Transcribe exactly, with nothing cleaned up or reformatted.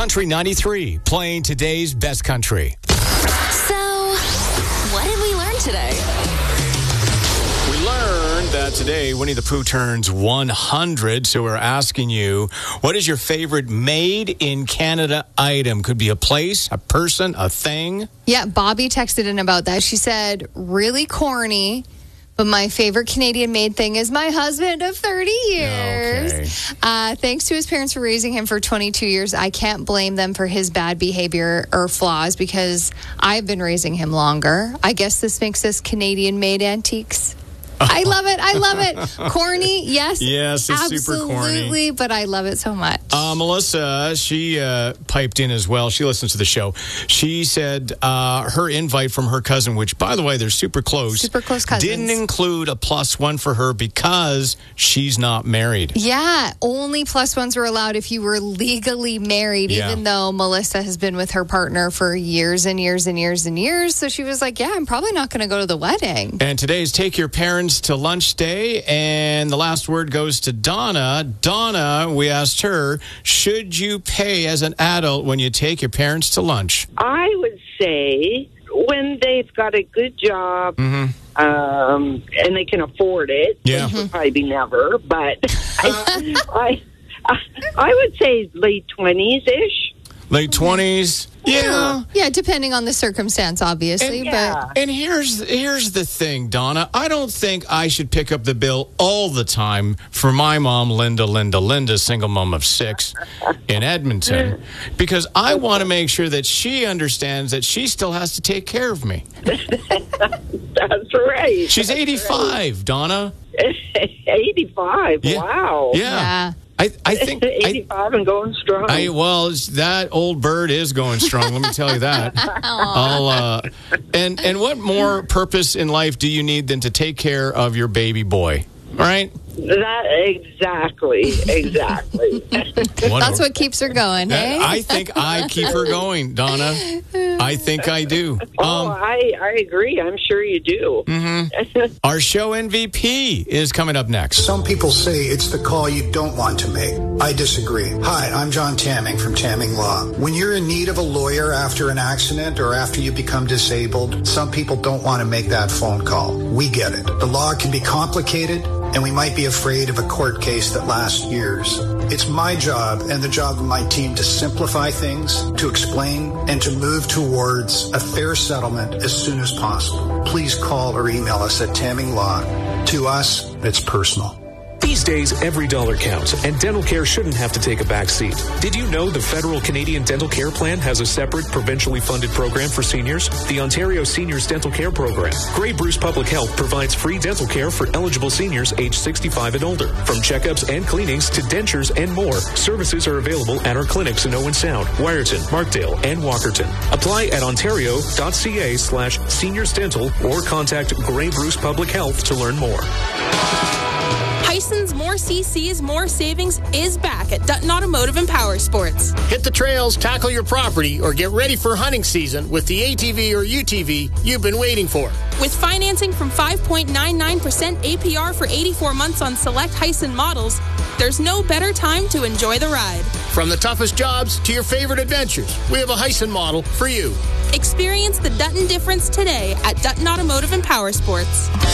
Country ninety-three, playing today's best country. So, what did we learn today? We learned that today Winnie the Pooh turns one hundred, so we're asking you, what is your favorite made-in-Canada item? Could be a place, a person, a thing. Yeah, Bobby texted in about that. She said, really corny, but my favorite Canadian-made thing is my husband of thirty years. Okay. Uh, thanks to his parents for raising him for twenty-two years. I can't blame them for his bad behavior or flaws because I've been raising him longer. I guess this makes us Canadian-made antiques. I love it. I love it. Corny, yes. Yes, it's super corny. Absolutely, but I love it so much. Uh, Melissa, she uh, piped in as well. She listens to the show. She said uh, her invite from her cousin, which, by the way, they're super close. Super close cousins. Didn't include a plus one for her because she's not married. Yeah, only plus ones were allowed if you were legally married, Yeah. even though Melissa has been with her partner for years and years and years and years. So she was like, yeah, I'm probably not going to go to the wedding. And today is Take Your Parents to Lunch Day, and the last word goes to Donna. Donna, we asked her, should you pay as an adult when you take your parents to lunch? I would say when they've got a good job Mm-hmm. um, and they can afford it, Yeah. which would probably be never, but I, I, I would say late twenties-ish. Late twenties? Yeah. Yeah, depending on the circumstance, obviously. And, yeah. But and here's here's the thing, Donna. I don't think I should pick up the bill all the time for my mom, Linda, Linda, Linda, single mom of six in Edmonton, because I want to make sure that she understands that she still has to take care of me. That's right. She's eighty-five, Donna. eighty-five. Yeah. Wow. Yeah. yeah. I, I think... I, eighty-five and going strong. I, well, it's- that old bird is going strong. Let me tell you that. I'll, uh, and and what more purpose in life do you need than to take care of your baby boy? All right. that exactly, exactly. That's what keeps her going, hey? I think I keep her going, Donna. I think I do. oh, Um, I, I agree. I'm sure you do. Mm-hmm. Our show M V P is coming up next. Some people say it's the call you don't want to make. I disagree. Hi, I'm John Tamming from Tamming Law. When you're in need of a lawyer after an accident or after you become disabled, some people don't want to make that phone call. We get it. The law can be complicated, and we might be afraid of a court case that lasts years. It's my job and the job of my team to simplify things, to explain, and to move towards a fair settlement as soon as possible. Please call or email us at Tamming Law. To us, it's personal. These days, every dollar counts, and dental care shouldn't have to take a back seat. Did you know the Federal Canadian Dental Care Plan has a separate, provincially funded program for seniors? The Ontario Seniors Dental Care Program. Grey Bruce Public Health provides free dental care for eligible seniors aged sixty-five and older. From checkups and cleanings to dentures and more, services are available at our clinics in Owen Sound, Wyerton, Markdale, and Walkerton. Apply at ontario.ca slash seniors dental or contact Grey Bruce Public Health to learn more. Tyson's More C Cs, More Savings is back at Dutton Automotive and Power Sports. Hit the trails, tackle your property, or get ready for hunting season with the A T V or U T V you've been waiting for. With financing from five point nine nine percent A P R for eighty-four months on select Hyson models, there's no better time to enjoy the ride. From the toughest jobs to your favorite adventures, we have a Hyson model for you. Experience the Dutton difference today at Dutton Automotive and Power Sports.